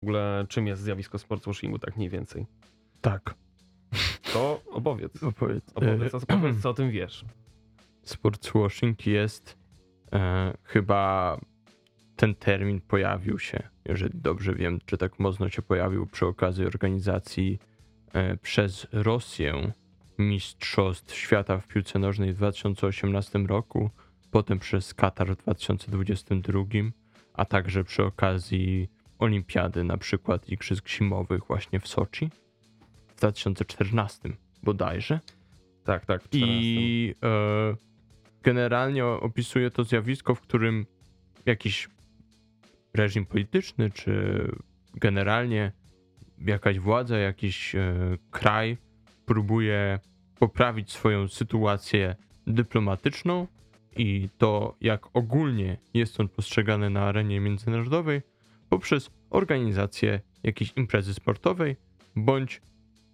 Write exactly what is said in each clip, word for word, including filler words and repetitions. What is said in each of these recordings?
w ogóle, czym jest zjawisko sportswashingu, tak mniej więcej? Tak. To opowiedz. Opowiedz. Opowiedz, opowiedz co o tym wiesz. Sportswashing jest e, chyba ten termin pojawił się, jeżeli dobrze wiem, czy tak mocno się pojawił przy okazji organizacji e, przez Rosję Mistrzostw Świata w piłce nożnej w dwa tysiące osiemnastym roku, potem przez Katar w dwa tysiące dwudziestym drugim, a także przy okazji Olimpiady, na przykład Igrzysk Zimowych właśnie w Soczi w dwa tysiące czternastym bodajże. Tak, tak. I e, generalnie opisuje to zjawisko, w którym jakiś reżim polityczny, czy generalnie jakaś władza, jakiś e, kraj próbuje poprawić swoją sytuację dyplomatyczną i to, jak ogólnie jest on postrzegany na arenie międzynarodowej poprzez organizację jakiejś imprezy sportowej bądź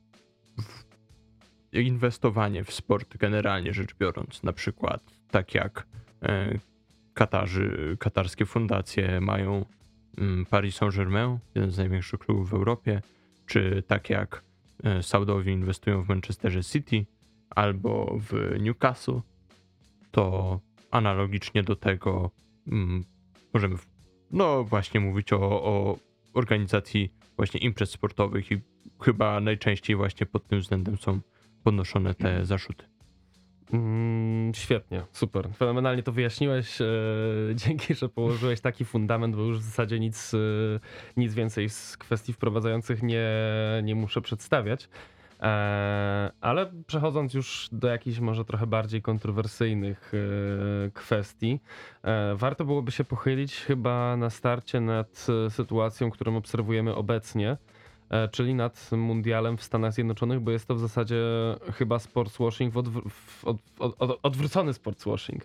inwestowanie w sport generalnie rzecz biorąc. Na przykład tak jak e, Katarzy, katarskie fundacje mają mm, Paris Saint-Germain, jeden z największych klubów w Europie, czy tak jak e, Saudowie inwestują w Manchesterze City albo w Newcastle, to analogicznie do tego mm, możemy w, no właśnie mówić o, o organizacji właśnie imprez sportowych i chyba najczęściej właśnie pod tym względem są podnoszone te zarzuty. Mm, świetnie, super. Fenomenalnie to wyjaśniłeś. E, dzięki, że położyłeś taki fundament, bo już w zasadzie nic, e, nic więcej z kwestii wprowadzających nie, nie muszę przedstawiać. E, ale przechodząc już do jakichś może trochę bardziej kontrowersyjnych e, kwestii, e, warto byłoby się pochylić chyba na starcie nad e, sytuacją, którą obserwujemy obecnie, e, czyli nad mundialem w Stanach Zjednoczonych, bo jest to w zasadzie chyba sportswashing, w odwr- w od, od, od, odwrócony sportswashing.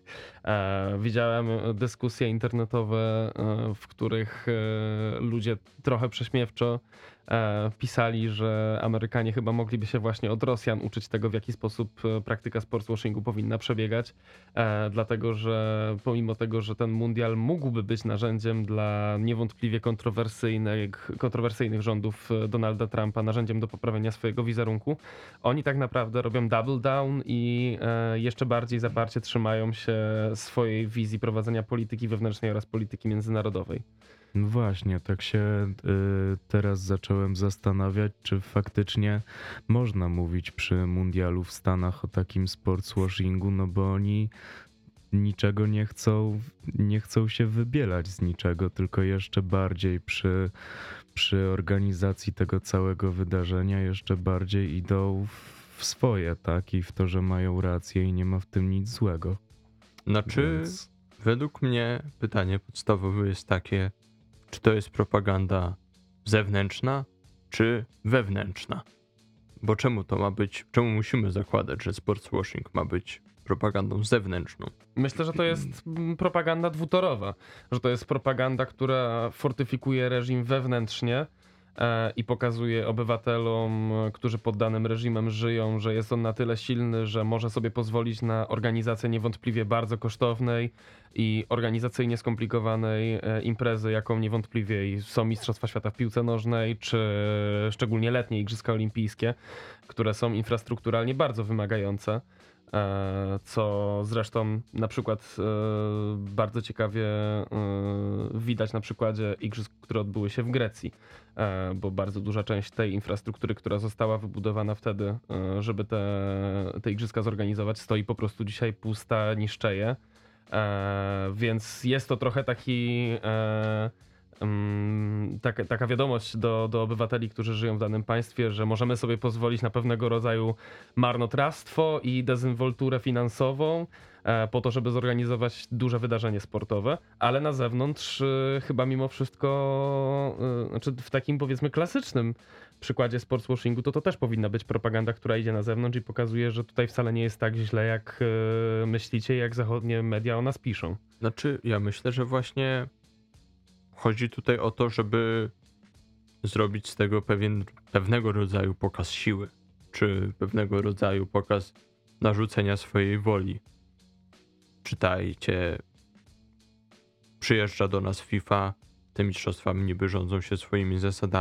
E, widziałem dyskusje internetowe, e, w których e, ludzie trochę prześmiewczo e, pisali, że Amerykanie chyba mogliby się właśnie od Rosjan uczyć tego, w jaki sposób e, praktyka sportswashingu powinna przebiegać, e, dlatego że pomimo tego, że ten mundial mógłby być narzędziem dla niewątpliwie kontrowersyjnych, kontrowersyjnych rządów e, Donalda Trumpa, narzędziem do poprawienia swojego wizerunku, oni tak naprawdę robią double down i e, jeszcze bardziej zaparcie trzymają się swojej wizji prowadzenia polityki wewnętrznej oraz polityki międzynarodowej. No właśnie, tak się y, teraz zacząłem zastanawiać, czy faktycznie można mówić przy mundialu w Stanach o takim sportswashingu, no bo oni niczego nie chcą, nie chcą się wybielać z niczego, tylko jeszcze bardziej przy, przy organizacji tego całego wydarzenia jeszcze bardziej idą w swoje, tak? I w to, że mają rację i nie ma w tym nic złego. Znaczy, Więc... według mnie pytanie podstawowe jest takie, czy to jest propaganda zewnętrzna, czy wewnętrzna? Bo czemu to ma być, czemu musimy zakładać, że sportswashing ma być propagandą zewnętrzną? Myślę, że to jest mm, propaganda dwutorowa, że to jest propaganda, która fortyfikuje reżim wewnętrznie e, i pokazuje obywatelom, e, którzy pod danym reżimem żyją, że jest on na tyle silny, że może sobie pozwolić na organizację niewątpliwie bardzo kosztownej i organizacyjnie skomplikowanej e, imprezy, jaką niewątpliwie są Mistrzostwa Świata w piłce nożnej, czy szczególnie letnie Igrzyska Olimpijskie, które są infrastrukturalnie bardzo wymagające. E, Co zresztą na przykład e, bardzo ciekawie e, widać na przykładzie igrzysk, które odbyły się w Grecji, e, bo bardzo duża część tej infrastruktury, która została wybudowana wtedy, e, żeby te, te igrzyska zorganizować, stoi po prostu dzisiaj pusta, niszczeje. E, Więc jest to trochę taki e, mm, taka, taka wiadomość do, do obywateli, którzy żyją w danym państwie, że możemy sobie pozwolić na pewnego rodzaju marnotrawstwo i dezynwolturę finansową e, po to, żeby zorganizować duże wydarzenie sportowe, ale na zewnątrz e, chyba mimo wszystko, e, znaczy w takim powiedzmy klasycznym przykładzie sportswashingu, to to też powinna być propaganda, która idzie na zewnątrz i pokazuje, że tutaj wcale nie jest tak źle, jak e, myślicie, jak zachodnie media o nas piszą. Znaczy, ja myślę, że właśnie chodzi tutaj o to, żeby zrobić z tego pewien, pewnego rodzaju pokaz siły, czy pewnego rodzaju pokaz narzucenia swojej woli. Czytajcie, przyjeżdża do nas FIFA, te mistrzostwa niby rządzą się swoimi zasadami,